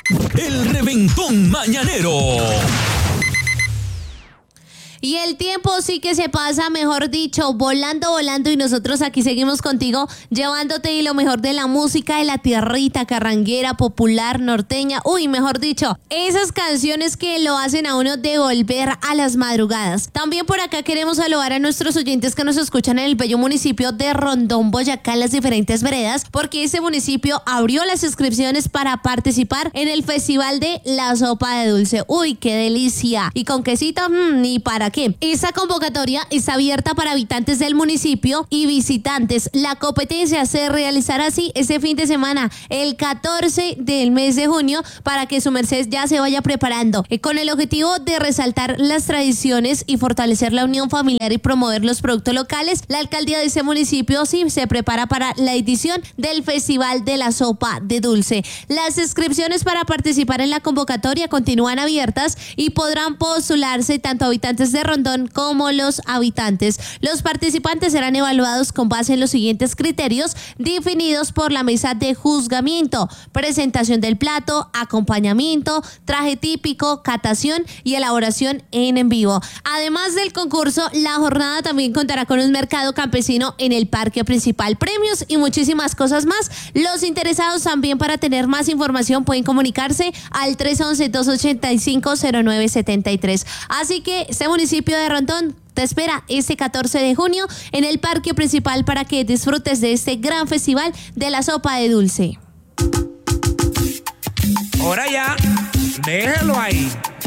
El reventón mañanero. Y el tiempo sí que se pasa, mejor dicho, volando, volando, y nosotros aquí seguimos contigo, llevándote lo mejor de la música de la tierrita carranguera, popular, norteña, mejor dicho, esas canciones que lo hacen a uno de volver a las madrugadas. También por acá queremos saludar a nuestros oyentes que nos escuchan en el bello municipio de Rondón, Boyacá, en las diferentes veredas, porque ese municipio abrió las inscripciones para participar en el Festival de la Sopa de Dulce. ¡Uy, qué delicia! Y con quesito, ¿y para qué? Esta convocatoria está abierta para habitantes del municipio y visitantes. La competencia se realizará así este fin de semana, el 14 del mes de junio, para que su merced ya se vaya preparando, con el objetivo de resaltar las tradiciones y fortalecer la unión familiar y promover los productos locales. La alcaldía de ese municipio sí se prepara para la edición del Festival de la Sopa de Dulce. Las inscripciones para participar en la convocatoria continúan abiertas y podrán postularse tanto habitantes de Rondón como los habitantes. Los participantes serán evaluados con base en los siguientes criterios definidos por la mesa de juzgamiento: presentación del plato, acompañamiento, traje típico, catación y elaboración en vivo. Además del concurso, la jornada también contará con un mercado campesino en el parque principal, premios y muchísimas cosas más. Los interesados también, para tener más información, pueden comunicarse al 311-285-0973. Así que este municipio de Rondón te espera este 14 de junio en el parque principal para que disfrutes de este gran festival de la sopa de dulce. Ahora ya, déjelo ahí.